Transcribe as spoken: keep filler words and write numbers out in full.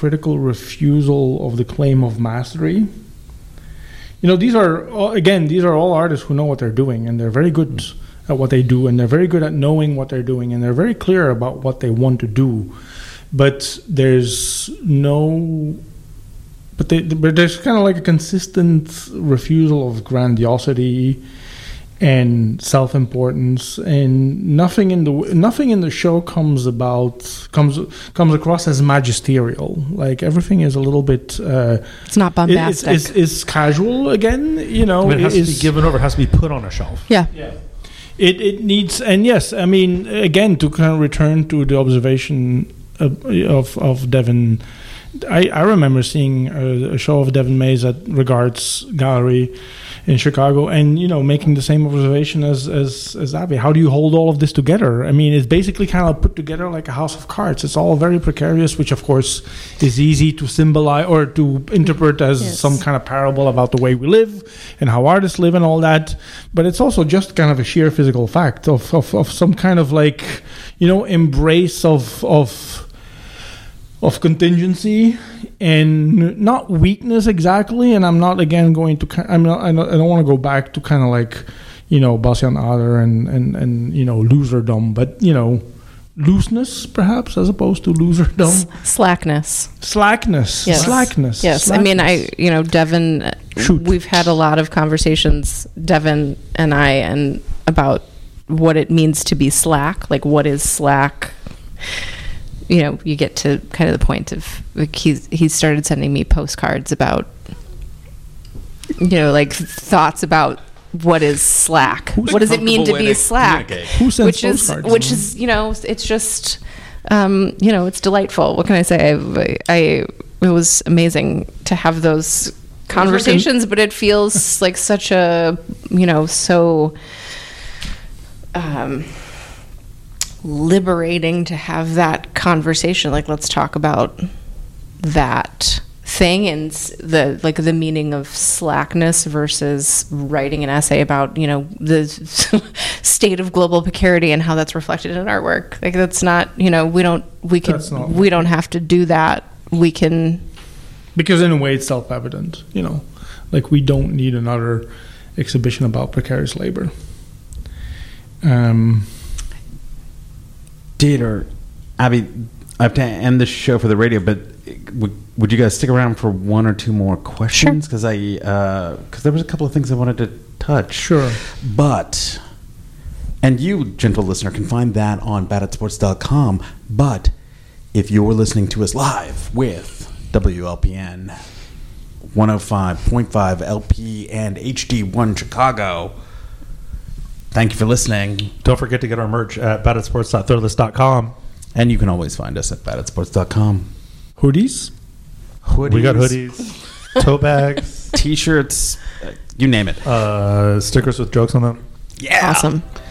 critical refusal of the claim of mastery. You know, these are, all, again, these are all artists who know what they're doing, and they're very good mm-hmm. at what they do, and they're very good at knowing what they're doing, and they're very clear about what they want to do. But there's no... But, they, but there's kind of like a consistent refusal of grandiosity and self-importance, and nothing in the nothing in the show comes about comes comes across as magisterial. Like everything is a little bit. Uh, it's not bombastic. It's, it's, it's casual again. You know, I mean, it has it to be given over. It has to be put on a shelf. Yeah. Yeah. It it needs, and yes, I mean, again, to kind of return to the observation of of, of Devin. I, I remember seeing a, a show of Devin Mays at Regards Gallery in Chicago, and you know, making the same observation as as as Abby. How do you hold all of this together? I mean, it's basically kind of put together like a house of cards. It's all very precarious, which of course is easy to symbolize or to interpret as yes. some kind of parable about the way we live and how artists live and all that. But it's also just kind of a sheer physical fact of of, of some kind of like, you know, embrace of of. of contingency and not weakness exactly. And I'm not again going to I'm not I don't, I don't want to go back to kind of like, you know, Bastian Adler and and and you know, loserdom, but you know, looseness perhaps as opposed to loserdom. S- slackness slackness yes. slackness yes slackness. I mean, I you know Devin Shoot. We've had a lot of conversations, Devin and I, and about what it means to be slack. Like, what is slack? You know, you get to kind of the point of like he's he started sending me postcards about, you know, like thoughts about what is slack. Who's what does it mean to be slack? Who sends which postcards? is which is you know, it's just um, you know, it's delightful. What can I say? I, I it was amazing to have those conversations, but it feels like such a you know so. Um, liberating to have that conversation. Like, let's talk about that thing and the like the meaning of slackness versus writing an essay about, you know, the state of global precarity and how that's reflected in artwork. Like, that's not, you know, we don't we can we don't have to do that. We can, because in a way it's self-evident, you know, like we don't need another exhibition about precarious labor. Um Dieter, Abby, I have to end the show for the radio, but would, would you guys stick around for one or two more questions? Because sure. I, because uh, there was a couple of things I wanted to touch. Sure. But, and you, gentle listener, can find that on bad at sports dot com. But if you're listening to us live with W L P N one oh five point five L P and H D one Chicago, thank you for listening. Don't forget to get our merch at bad at sports dot threadless dot com. And you can always find us at bad at sports dot com. Hoodies? Hoodies. We got hoodies, tote bags, T-shirts, uh, you name it. Uh, stickers with jokes on them. Yeah. Awesome.